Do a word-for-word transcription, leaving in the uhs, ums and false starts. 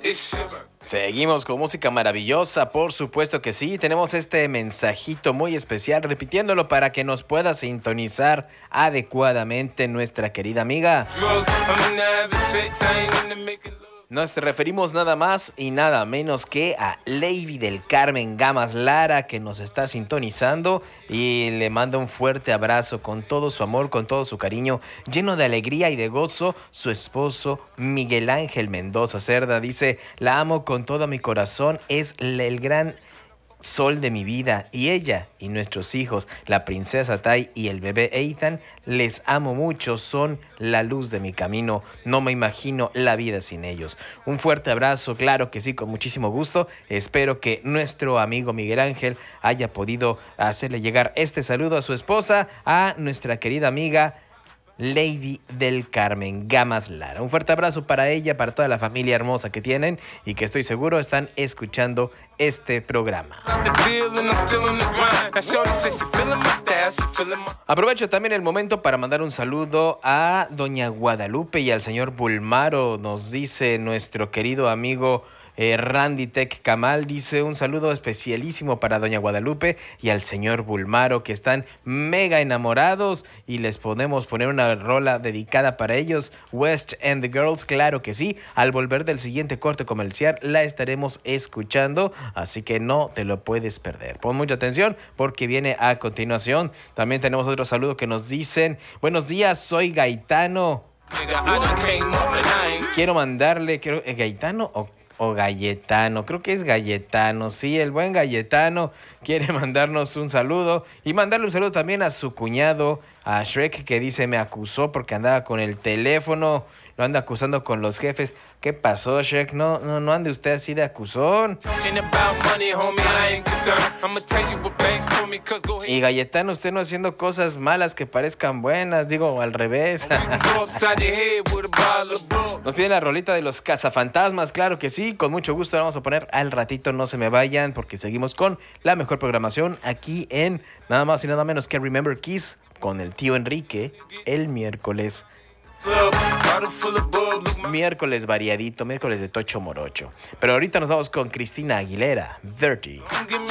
Seguimos con música maravillosa, por supuesto que sí. Tenemos este mensajito muy especial, repitiéndolo para que nos pueda sintonizar adecuadamente nuestra querida amiga. Nos referimos nada más y nada menos que a Lady del Carmen Gamas Lara, que nos está sintonizando, y le manda un fuerte abrazo con todo su amor, con todo su cariño, lleno de alegría y de gozo, su esposo Miguel Ángel Mendoza Cerda. Dice: la amo con todo mi corazón, es el gran sol de mi vida, y ella y nuestros hijos, la princesa Tai y el bebé Ethan, les amo mucho, son la luz de mi camino, no me imagino la vida sin ellos. Un fuerte abrazo, claro que sí, con muchísimo gusto. Espero que nuestro amigo Miguel Ángel haya podido hacerle llegar este saludo a su esposa, a nuestra querida amiga Lady del Carmen Gamas Lara. Un fuerte abrazo para ella, para toda la familia hermosa que tienen y que estoy seguro están escuchando este programa. Aprovecho también el momento para mandar un saludo a doña Guadalupe y al señor Bulmaro. Nos dice nuestro querido amigo Eh, Randy Tech Kamal, dice: un saludo especialísimo para doña Guadalupe y al señor Bulmaro, que están mega enamorados, y les podemos poner una rola dedicada para ellos, West and the Girls, claro que sí. Al volver del siguiente corte comercial la estaremos escuchando, así que no te lo puedes perder. Pon mucha atención porque viene a continuación. También tenemos otro saludo que nos dicen: buenos días, soy Gaetano. Quiero mandarle, quiero, eh, Gaetano o O Galletano, creo que es Galletano, sí, el buen Galletano quiere mandarnos un saludo y mandarle un saludo también a su cuñado, a Shrek, que dice: me acusó porque andaba con el teléfono, lo anda acusando con los jefes. ¿Qué pasó, Shrek? No, no, no ande usted así de acusón. Y Galletano, usted no haciendo cosas malas que parezcan buenas, digo, al revés. Nos piden la rolita de los cazafantasmas, claro que sí, con mucho gusto la vamos a poner al ratito, no se me vayan porque seguimos con la mejor programación aquí en nada más y nada menos que Remember Kiss con el tío Enrique, el miércoles. Miércoles variadito, miércoles de Tocho Morocho. Pero ahorita nos vamos con Cristina Aguilera, Dirty.